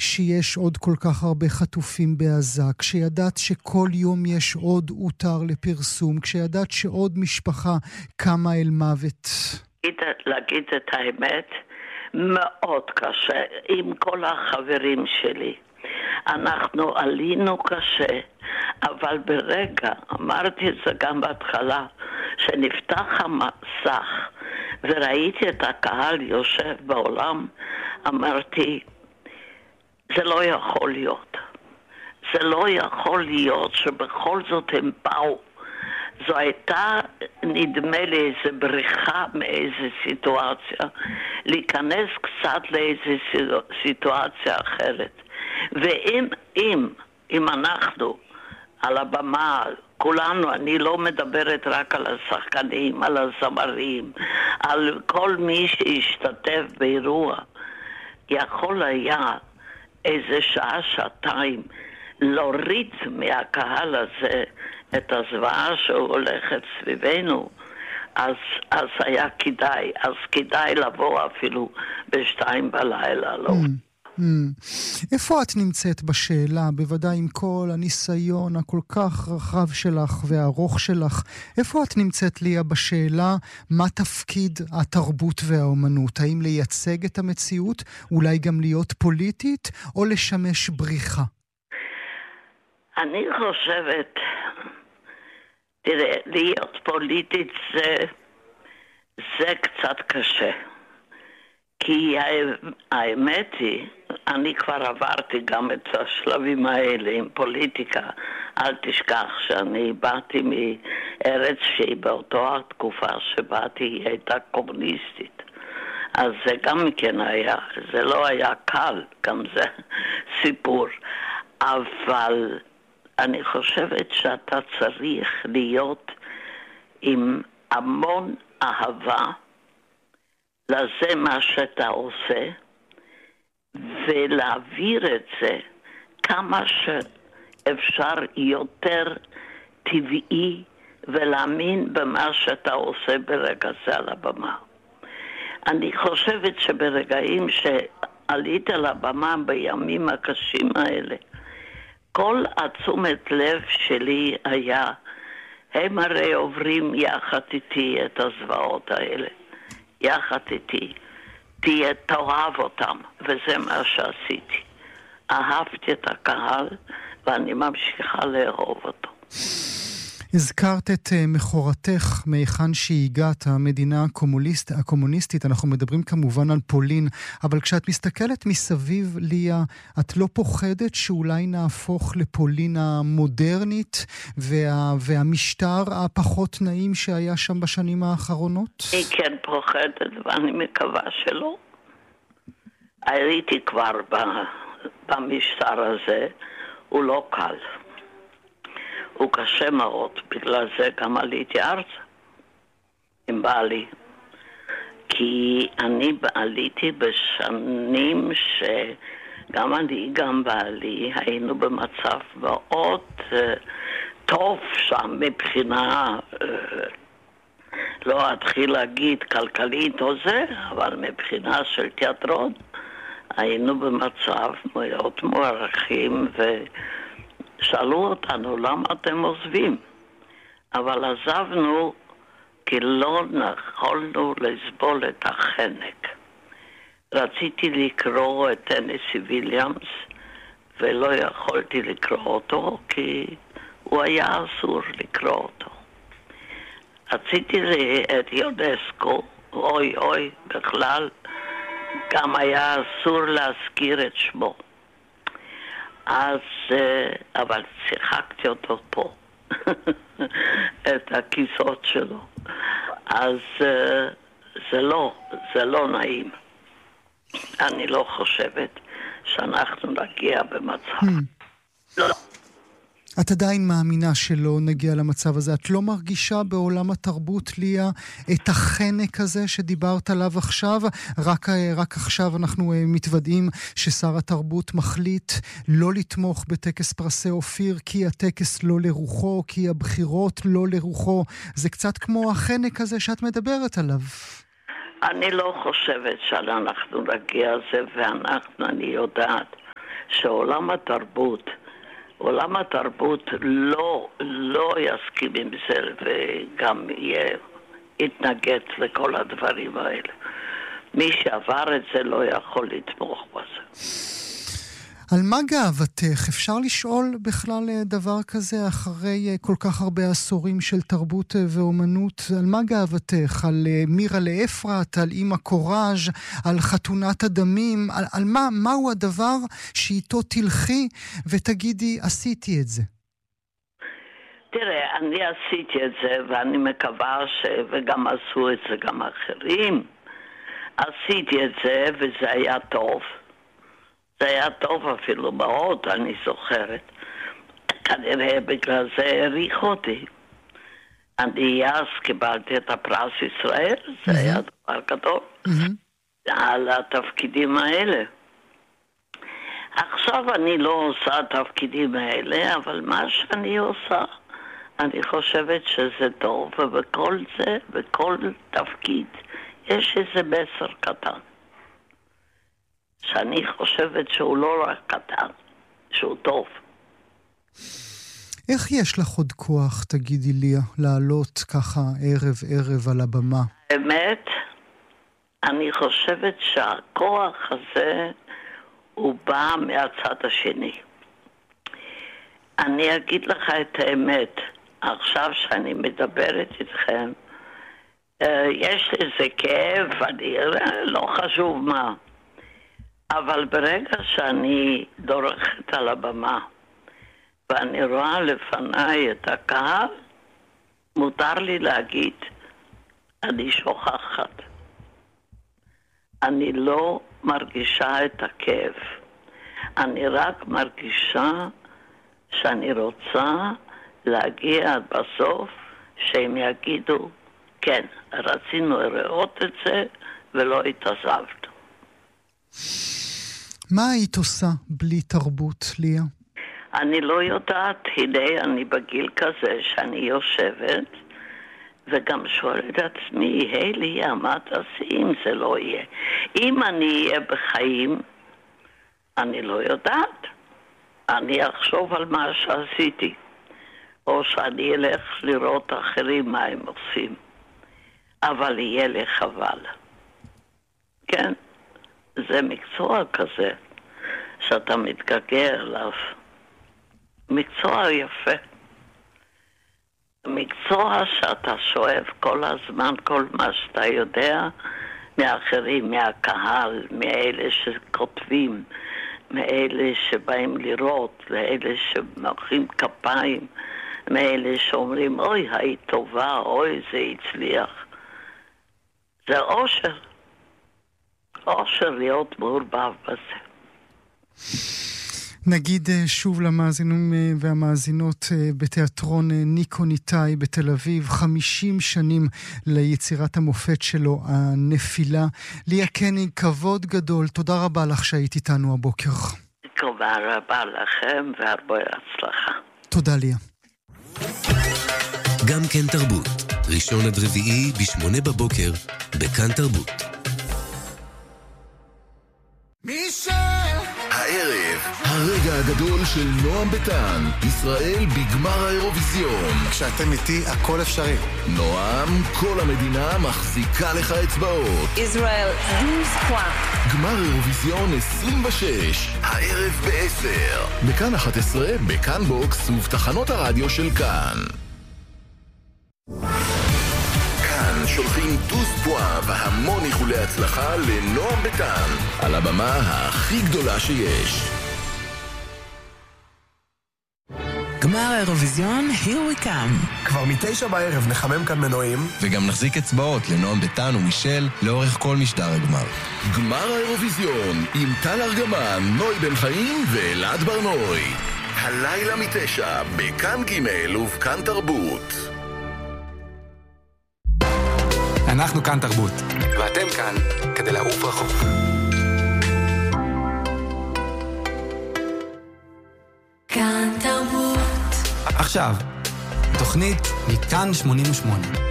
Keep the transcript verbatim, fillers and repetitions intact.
כשיש עוד כל כך הרבה חטופים בעזה, כשידעת שכל יום יש עוד אותר לפרסום, כשידעת שעוד משפחה קמה אל מוות? להגיד את האמת, מאוד קשה עם כל החברים שלי. אנחנו עלינו קשה, אבל ברגע, אמרתי את זה גם בהתחלה, שנפתח המסך וראיתי את הקהל יושב בעולם, אמרתי, זה לא יכול להיות. זה לא יכול להיות שבכל זאת הם באו. זו הייתה, נדמה לי, איזו בריחה מאיזו סיטואציה, להיכנס קצת לאיזו סיטואציה אחרת. ואם, אם, אם אנחנו על הבמה, כולנו, אני לא מדברת רק על השחקנים, על הזמרים, על כל מי שהשתתף באירוע, יכול היה איזה שעה, שעתיים, להוריד מהקהל הזה את הזוועה שהולכת סביבנו, אז, אז היה כדאי, אז כדאי לבוא אפילו בשתיים בלילה, לא? Mm. Mm. איפה את נמצאת בשאלה, בוודאי עם כל הניסיון הכל כך רחב שלך והארוך שלך, איפה את נמצאת ליה בשאלה מה תפקיד התרבות והאומנות? האם לייצג את המציאות, אולי גם להיות פוליטית, או לשמש בריחה? אני חושבת, תראה, להיות פוליטית זה, זה קצת קשה. כי האמת היא, אני כבר עברתי גם את השלבים האלה עם פוליטיקה. אל תשכח שאני באתי מארץ שהיא באותה התקופה שבאתי, היא הייתה קומוניסטית. אז זה גם כן היה, זה לא היה קל, גם זה סיפור. אבל אני חושבת שאתה צריך להיות עם המון אהבה לזה מה שאתה עושה, ולהעביר את זה כמה שאפשר יותר טבעי, ולהאמין במה שאתה עושה ברגע זה על הבמה. אני חושבת שברגעים שעלית על הבמה בימים הקשים האלה, כל התשומת לב שלי היה, הם הרי עוברים יחד איתי את הזוועות האלה. יחד איתי, תהיה תאהב אותם, וזה מה שעשיתי. אהבתי את הקהל, ואני ממשיכה לאהוב אותו. הזכרת את מחורתך מהיכן שהגעת, המדינה הקומוניסט, הקומוניסטית, אנחנו מדברים כמובן על פולין, אבל כשאת מסתכלת מסביב ליה, את לא פוחדת שאולי נהפוך לפולין המודרנית, וה, והמשטר הפחות נעים שהיה שם בשנים האחרונות? אני כן פוחדת, ואני מקווה שלא. הייתי כבר במשטר הזה, הוא לא קל. הוא קשה מאוד, בגלל זה גם עליתי ארצה עם בעלי. כי אני עליתי בשנים שגם אני, גם בעלי, היינו במצב מאוד uh, טוב שם מבחינה, uh, לא אתחיל להגיד כלכלית או זה, אבל מבחינה של תיאטרון, היינו במצב מאוד מוערכים ו... שאלו אותנו, למה אתם עוזבים? אבל עזבנו כי לא יכולנו לסבול את החנק. רציתי לקרוא את טנסי ויליאמס, ולא יכולתי לקרוא אותו, כי הוא היה אסור לקרוא אותו. רציתי את יודסקו, אוי אוי, בכלל, גם היה אסור להזכיר את שמו. אז, אבל שיחקתי אותו פה, את הכיסות שלו. אז זה לא, זה לא נעים. אני לא חושבת שאנחנו נגיע במצב. לא, לא. את עדיין מאמינה שלא נגיע למצב הזה. את לא מרגישה בעולם התרבות, ליה, את החנק הזה שדיברת עליו עכשיו? רק, רק עכשיו אנחנו מתוודעים ששר התרבות מחליט לא לתמוך בטקס פרסי אופיר, כי הטקס לא לרוחו, כי הבחירות לא לרוחו. זה קצת כמו החנק הזה שאת מדברת עליו. אני לא חושבת שאנחנו נגיע לזה, ואנחנו, אני יודעת שעולם התרבות, עולם התרבות לא, לא יסכים עם זה וגם יהיה, יתנגד לכל הדברים האלה. מי שעבר את זה לא יכול לתמוך בזה. על מה גאוותך? אפשר לשאול בכלל דבר כזה אחרי כל כך הרבה עשורים של תרבות ואומנות? על מה גאוותך? על מירה לאפרת, על אמא קוראז', על חתונת הדמים? על, על מה, מהו הדבר שאיתו תלכי ותגידי, עשיתי את זה? תראה, אני עשיתי את זה ואני מקווה ש... וגם עשו את זה גם אחרים. עשיתי את זה וזה היה טוב. זה היה טוב אפילו מאוד, אני זוכרת. כנראה בגלל זה העריך אותי. אני אז קיבלתי את הפרס ישראל, זה mm-hmm. היה דבר גדול, mm-hmm. על התפקידים האלה. עכשיו אני לא עושה התפקידים האלה, אבל מה שאני עושה, אני חושבת שזה טוב, ובכל זה, בכל תפקיד, יש איזה מסר קטן. שאני חושבת שהוא לא רק קטן, שהוא טוב. איך יש לך עוד כוח, תגידי ליה, לעלות ככה ערב ערב על הבמה? באמת, אני חושבת שהכוח הזה הוא בא מהצד השני. אני אגיד לך את האמת, עכשיו שאני מדברת איתכם, יש לי איזה כאב, אני לא חשוב מה. אבל ברגע שאני דורכת על הבמה ואני רואה לפניי את הקהל, מותר לי להגיד, אני שוכחת. אני לא מרגישה את הכאב. אני רק מרגישה שאני רוצה להגיע עד בסוף שהם יגידו, כן, רצינו לראות את זה ולא התעזבת. מה היית עושה בלי תרבות, ליה? אני לא יודעת, הנה אני בגיל כזה שאני יושבת וגם שואלת את עצמי, היי ליה, מה תעשי אם זה לא יהיה? אם אני אהיה בחיים, אני לא יודעת. אני אחשוב על מה שעשיתי, או שאני אלך לראות אחרים מה הם עושים. אבל יהיה לי חבל. כן? זה מקצוע כזה שאתה מתגעגע אליו. מקצוע יפה. מקצוע שאתה שואב כל הזמן, כל מה שאתה יודע מאחרים, מהקהל, מאלה שכותבים, מאלה שבאים לראות, מאלה שמוחאים כפיים, מאלה שאומרים, אוי, היית טובה, אוי, זה הצליח. זה אושר. אושר להיות מעורבב בזה. נגיד שוב למאזינים והמאזינות בתיאטרון ניקו ניטאי בתל אביב, חמישים שנים ליצירת המופת שלו, הנפילה. ליה קניג, כבוד גדול, תודה רבה לך שהיית איתנו הבוקר. תודה רבה לכם והרבה הצלחה. תודה ליה. גם כן תרבות, ראשון עד רביעי בשמונה בבוקר, בכאן תרבות. מישל! הערב, הרגע הגדול של נועם ביטן, ישראל בגמר האירוויזיון. כשאתם איתי, הכל אפשרי. נועם, כל המדינה מחזיקה לך אצבעות. ישראל, douze points. גמר אירוויזיון עשרים ושש, הערב בעשר. בכאן אחת עשרה, בכאן בוקס ובתחנות הרדיו של כאן. כאן שולחים דוז פואה והמון איחולי הצלחה לנועם ביטן על הבמה הכי גדולה שיש. גמר האירוויזיון, here we come. כבר מתשע בערב נחמם כאן מנועים וגם נחזיק אצבעות לנועם ביטן ומישל לאורך כל משדר הגמר. גמר האירוויזיון עם טל ארגמן, נוי בן חיים ואלעד ברנוי. הלילה מתשע בכאן ג' ובכאן תרבות. אנחנו כאן תרבות, ואתם כאן כדי לעוף רחוק. כאן תרבות. עכשיו, תוכנית מכאן שמונים ושמונה.